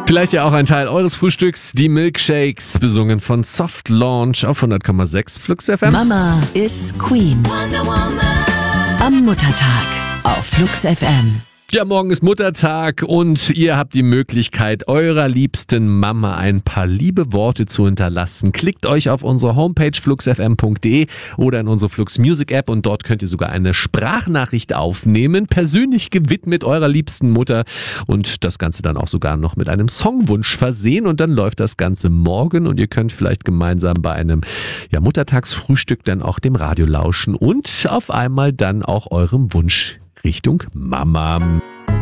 Vielleicht ja auch ein Teil eures Frühstücks, die Milkshakes, besungen von Soft Launch auf 100,6 Flux FM. Mama ist Queen. Am Muttertag auf Flux FM. Ja, morgen ist Muttertag und ihr habt die Möglichkeit, eurer liebsten Mama ein paar liebe Worte zu hinterlassen. Klickt euch auf unsere Homepage fluxfm.de oder in unsere Flux Music App und dort könnt ihr sogar eine Sprachnachricht aufnehmen, persönlich gewidmet eurer liebsten Mutter und das Ganze dann auch sogar noch mit einem Songwunsch versehen und dann läuft das Ganze morgen und ihr könnt vielleicht gemeinsam bei einem Muttertagsfrühstück dann auch dem Radio lauschen und auf einmal dann auch eurem Wunsch Richtung Mama.